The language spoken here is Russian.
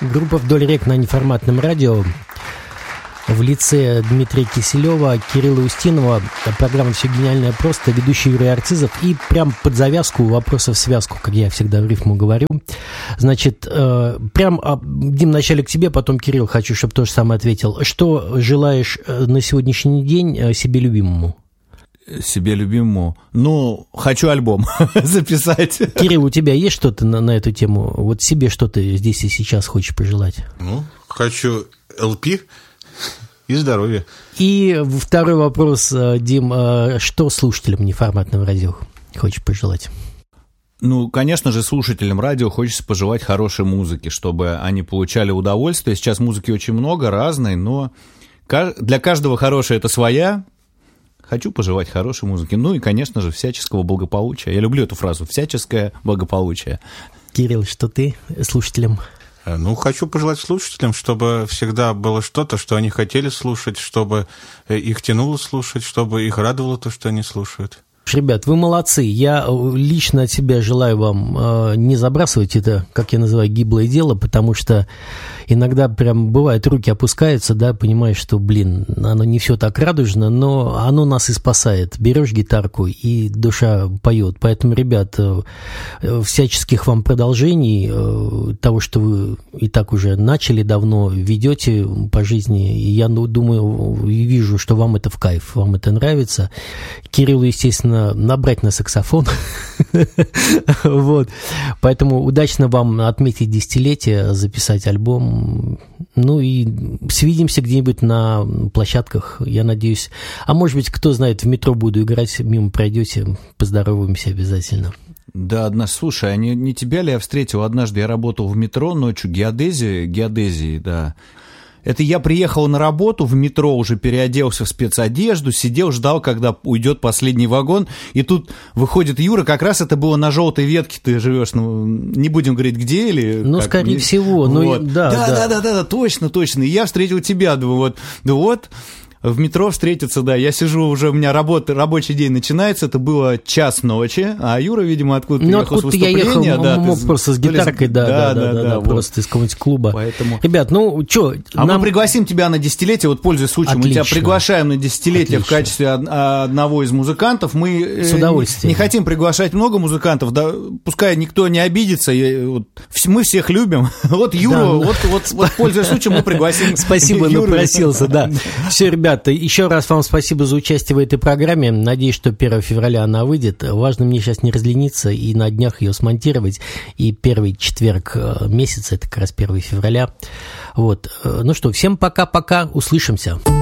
Группа «Вдоль рек» на неформатном радио в лице Дмитрия Киселева, Кирилла Устинова. Программа «Все гениальное просто», ведущий Юрий Арцизов. И прям под завязку вопросов в связку, как я всегда в рифму говорю. Значит, прям, Дим, вначале к тебе, потом Кирилл, хочу, чтобы то же самое ответил. Что желаешь на сегодняшний день себе любимому? Себе любимому? Ну, хочу альбом записать. Кирилл, у тебя есть что-то на эту тему? Вот себе что ты здесь и сейчас хочешь пожелать? Ну, хочу LP и здоровья. И второй вопрос, Дим, что слушателям неформатного радио хочешь пожелать? Ну, конечно же, слушателям радио хочется пожелать хорошей музыки, чтобы они получали удовольствие. Сейчас музыки очень много, разной, но для каждого хорошая это своя. Хочу пожелать хорошей музыки. Ну и, конечно же, всяческого благополучия. Я люблю эту фразу «всяческое благополучие». Кирилл, что ты слушателям? Ну, хочу пожелать слушателям, чтобы всегда было что-то, что они хотели слушать, чтобы их тянуло слушать, чтобы их радовало то, что они слушают. Ребят, вы молодцы. Я лично от себя желаю вам не забрасывать это, как я называю, гиблое дело, потому что иногда прям бывает, руки опускаются, да, понимаешь, что, блин, оно не все так радужно, но оно нас и спасает. Берешь гитарку, и душа поет. Поэтому, ребят, всяческих вам продолжений того, что вы и так уже начали давно, ведете по жизни. И я думаю, вижу, что вам это в кайф, вам это нравится. Кириллу, естественно, набрать на саксофон. Вот. Поэтому удачно вам отметить десятилетие, записать альбом. Ну и свидимся где-нибудь на площадках, я надеюсь. А может быть, кто знает, в метро буду играть, мимо пройдете, поздороваемся обязательно. Да, слушай, а не тебя ли я встретил однажды? Я работал в метро ночью, геодезией, да. Это я приехал на работу в метро, уже переоделся в спецодежду, сидел, ждал, когда уйдет последний вагон, и тут выходит Юра, как раз это было на желтой ветке, ты живешь, ну, не будем говорить где или... Ну, как, скорее всего, вот. Ну, да, точно, и я встретил тебя, думаю, вот, в метро встретиться, да, я сижу уже, у меня рабочий день начинается, это было 1:00 ночи, а Юра, видимо, откуда-то ехал с выступления. Я ехал, да, мог просто с гитаркой, да, просто из какого-нибудь клуба. Поэтому... Ребят, ну, что... мы пригласим тебя на десятилетие, вот пользуясь случаем, мы тебя приглашаем на десятилетие в качестве одного из музыкантов, мы с удовольствием. Не хотим приглашать много музыкантов, да, пускай никто не обидится, мы всех любим, вот Юру, вот пользуясь случаем, мы пригласим. Спасибо, напросился, да. Все, ребят, еще раз вам спасибо за участие в этой программе. Надеюсь, что 1 февраля она выйдет. Важно мне сейчас не разлениться и на днях ее смонтировать. И первый четверг месяца, это как раз 1 февраля. Вот. Ну что, всем пока-пока, услышимся.